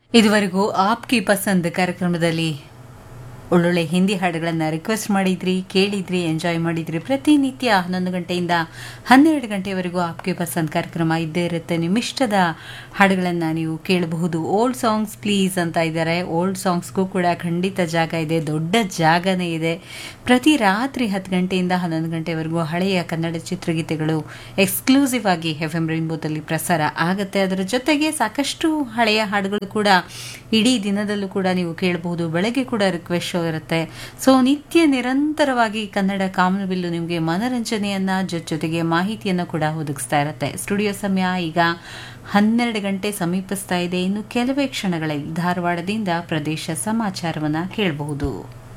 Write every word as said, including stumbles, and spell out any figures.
ಇದುವರೆಗೂ ಆಪ್ಕಿ ಪಸಂದ್ ಕಾರ್ಯಕ್ರಮದಲ್ಲಿ ಒಳ್ಳೊಳ್ಳೆ ಹಿಂದಿ ಹಾಡುಗಳನ್ನು ರಿಕ್ವೆಸ್ಟ್ ಮಾಡಿದ್ರಿ, ಕೇಳಿದ್ರಿ, ಎಂಜಾಯ್ ಮಾಡಿದ್ರಿ. ಪ್ರತಿನಿತ್ಯ ಹನ್ನೊಂದು ಗಂಟೆಯಿಂದ ಹನ್ನೆರಡು ಗಂಟೆವರೆಗೂ ಆಪ್ಗೆ ಪಸಂದ್ ಕಾರ್ಯಕ್ರಮ ಇದ್ದೇ ಇರುತ್ತೆ. ನಿಮ್ಮಿಷ್ಟದ ಹಾಡುಗಳನ್ನು ನೀವು ಕೇಳಬಹುದು. ಓಲ್ಡ್ ಸಾಂಗ್ಸ್ ಪ್ಲೀಸ್ ಅಂತ ಇದ್ದಾರೆ. ಓಲ್ಡ್ ಸಾಂಗ್ಸ್ಗೂ ಕೂಡ ಖಂಡಿತ ಜಾಗ ಇದೆ, ದೊಡ್ಡ ಜಾಗನೇ ಇದೆ. ಪ್ರತಿ ರಾತ್ರಿ ಹತ್ತು ಗಂಟೆಯಿಂದ ಹನ್ನೊಂದು ಗಂಟೆವರೆಗೂ ಹಳೆಯ ಕನ್ನಡ ಚಿತ್ರಗೀತೆಗಳು ಎಕ್ಸ್ಕ್ಲೂಸಿವ್ ಆಗಿ ಎಫ್ ಎಂ ರೈನ್ಬೋದಲ್ಲಿ ಪ್ರಸಾರ ಆಗುತ್ತೆ. ಅದರ ಜೊತೆಗೆ ಸಾಕಷ್ಟು ಹಳೆಯ ಹಾಡುಗಳು ಕೂಡ ಇಡೀ ದಿನದಲ್ಲೂ ಕೂಡ ನೀವು ಕೇಳಬಹುದು. ಬೆಳಗ್ಗೆ ಕೂಡ ರಿಕ್ವೆಸ್ಟ್ ಇರುತ್ತೆ. ಸೊ ನಿತ್ಯ ನಿರಂತರವಾಗಿ ಕನ್ನಡ ಕಾಮನಬಿಲ್ಲು ನಿಮಗೆ ಮನರಂಜನೆಯನ್ನ ಜೊತೆಗೆ ಮಾಹಿತಿಯನ್ನು ಕೂಡ ಒದಗಿಸ್ತಾ ಇರುತ್ತೆ. ಸ್ಟುಡಿಯೋ ಸಮಯ ಈಗ ಹನ್ನೆರಡು ಗಂಟೆ ಸಮೀಪಿಸ್ತಾ ಇದೆ. ಇನ್ನು ಕೆಲವೇ ಕ್ಷಣಗಳಲ್ಲಿ ಧಾರವಾಡದಿಂದ ಪ್ರದೇಶ ಸಮಾಚಾರವನ್ನ ಕೇಳಬಹುದು.